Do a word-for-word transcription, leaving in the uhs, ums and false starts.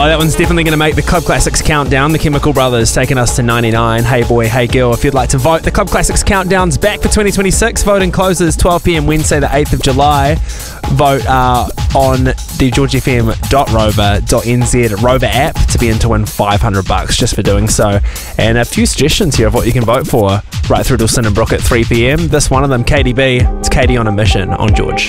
that one's definitely going to make the Club Classics countdown. The Chemical Brothers taking us to ninety-nine. Hey boy, hey girl. If you'd like to vote, the Club Classics countdown's back for twenty twenty-six. Voting closes twelve p.m. Wednesday, the eighth of July. Vote uh, on the george f m dot rover dot n z Rover app to be in to win five hundred bucks just for doing so. And a few suggestions here of what you can vote for right through to Sin and Brook at three p.m. This one of them, Katie B. It's Katie on a Mission on George.